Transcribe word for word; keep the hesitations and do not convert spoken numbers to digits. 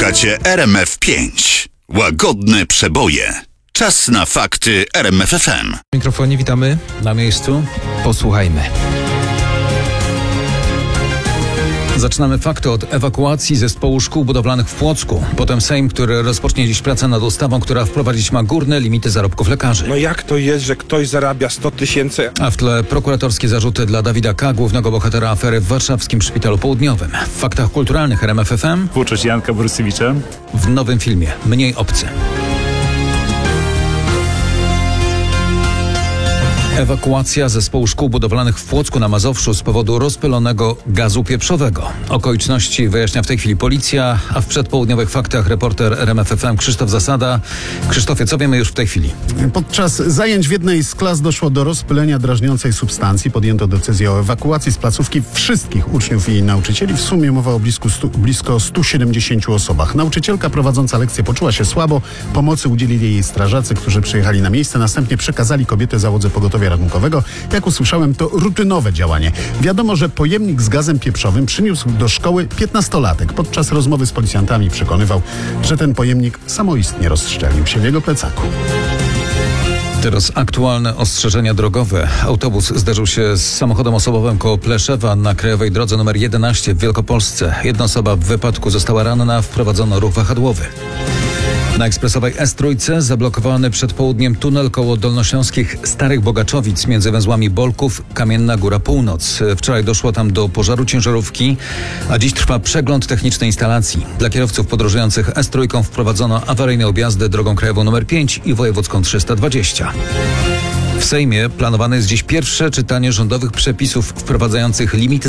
Słuchacie R M F pięć. Łagodne przeboje. Czas na fakty R M F F M. W mikrofonie witamy. Na miejscu. Posłuchajmy. Zaczynamy fakty od ewakuacji zespołu szkół budowlanych w Płocku. Potem Sejm, który rozpocznie dziś pracę nad ustawą, która wprowadzić ma górne limity zarobków lekarzy. No jak to jest, że ktoś zarabia sto tysięcy? A w tle prokuratorskie zarzuty dla Dawida K., głównego bohatera afery w warszawskim Szpitalu Południowym. W faktach kulturalnych R M F F M Uczuć Janka Brusiewicza. w nowym filmie Mniej obcy. Ewakuacja zespołu szkół budowlanych w Płocku na Mazowszu z powodu rozpylonego gazu pieprzowego. Okoliczności wyjaśnia w tej chwili policja, a w przedpołudniowych faktach reporter R M F F M Krzysztof Zasada. Krzysztofie, co wiemy już w tej chwili? Podczas zajęć w jednej z klas doszło do rozpylenia drażniącej substancji. Podjęto decyzję o ewakuacji z placówki wszystkich uczniów i nauczycieli. W sumie mowa o blisko, stu, blisko stu siedemdziesięciu osobach. Nauczycielka prowadząca lekcję poczuła się słabo. Pomocy udzielili jej strażacy, którzy przyjechali na miejsce. Następnie przekazali kobietę załodze pogotowia ratunkowego. Jak usłyszałem, to rutynowe działanie. Wiadomo, że pojemnik z gazem pieprzowym przyniósł do szkoły piętnastolatek. Podczas rozmowy z policjantami przekonywał, że ten pojemnik samoistnie rozszczelnił się w jego plecaku. Teraz aktualne ostrzeżenia drogowe. Autobus zderzył się z samochodem osobowym koło Pleszewa na krajowej drodze numer jedenaście w Wielkopolsce. Jedna osoba w wypadku została ranna, wprowadzono ruch wahadłowy. Na ekspresowej S trzy zablokowany przed południem tunel koło dolnośląskich Starych Bogaczowic między węzłami Bolków, Kamienna Góra Północ. Wczoraj doszło tam do pożaru ciężarówki, a dziś trwa przegląd technicznej instalacji. Dla kierowców podróżujących S trzy wprowadzono awaryjne objazdy drogą krajową numer pięć i wojewódzką trzysta dwadzieścia. W Sejmie planowane jest dziś pierwsze czytanie rządowych przepisów wprowadzających limity